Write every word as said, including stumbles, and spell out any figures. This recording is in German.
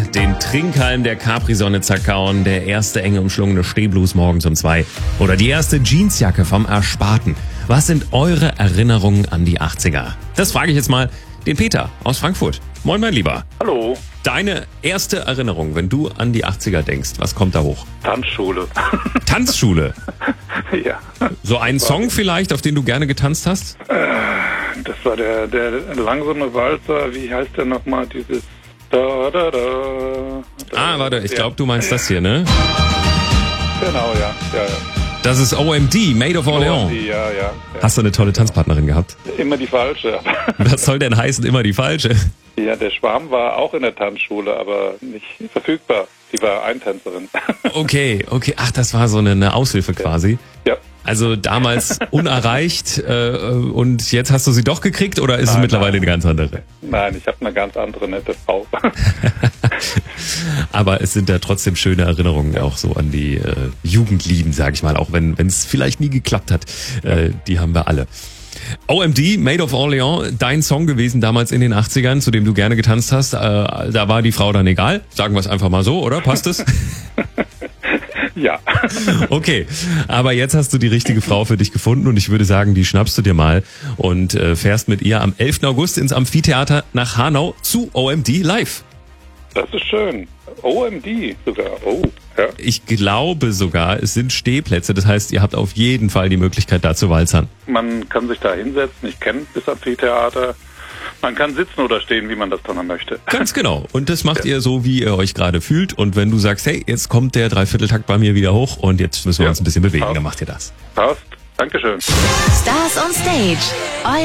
den Trinkhalm der Capri-Sonne zerkauen, der erste enge umschlungene Stehblues morgens um zwei oder die erste Jeansjacke vom Ersparten. Was sind eure Erinnerungen an die achtziger? Das frage ich jetzt mal den Peter aus Frankfurt. Moin, mein Lieber. Hallo. Deine erste Erinnerung, wenn du an die achtziger denkst, was kommt da hoch? Tanzschule. Tanzschule? Ja. So ein Song vielleicht, auf den du gerne getanzt hast? Das war der, der langsame Walzer, wie heißt der nochmal, dieses da, da, da, da. Ah, warte, ich Ja. glaube, du meinst das hier, ne? Genau, ja, ja, ja. Das ist O M D, Maid of Orleans. Die, ja, ja, ja. Hast du eine tolle Tanzpartnerin gehabt? Immer die falsche. Was soll denn heißen, immer die falsche? Ja, der Schwarm war auch in der Tanzschule, aber nicht verfügbar. Die war Eintänzerin. Okay, okay. Ach, das war so eine, eine Aushilfe quasi. Ja. Also damals unerreicht äh, und jetzt hast du sie doch gekriegt oder ist Nein, es mittlerweile nein. eine ganz andere? Nein, ich habe eine ganz andere nette Frau. Aber es sind da trotzdem schöne Erinnerungen auch so an die äh, Jugendlieben, sag ich mal, auch wenn wenn es vielleicht nie geklappt hat. Äh, die haben wir alle. O M D, Maid of Orleans, dein Song gewesen damals in den achtzigern, zu dem du gerne getanzt hast. Äh, da war die Frau dann egal. Sagen wir es einfach mal so, oder? Passt es? Ja. Okay, aber jetzt hast du die richtige Frau für dich gefunden und ich würde sagen, die schnappst du dir mal und äh, fährst mit ihr am elften August ins Amphitheater nach Hanau zu O M D live. Das ist schön. O M D sogar. Oh, ja. Ich glaube sogar, es sind Stehplätze, das heißt, ihr habt auf jeden Fall die Möglichkeit, da zu walzern. Man kann sich da hinsetzen. Ich kenne das Amphitheater. Man kann sitzen oder stehen, wie man das dann möchte. Ganz genau. Und das macht ihr so, wie ihr euch gerade fühlt. Und wenn du sagst, hey, jetzt kommt der Dreivierteltakt bei mir wieder hoch und jetzt müssen wir Ja. uns ein bisschen bewegen, Passt. dann macht ihr das. Passt. Dankeschön. Stars on Stage.